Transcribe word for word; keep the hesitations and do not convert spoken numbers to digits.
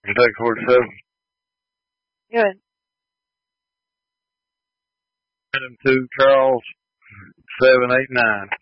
Kentucky forty-seven. Good. Random two, Charles, seven eight nine.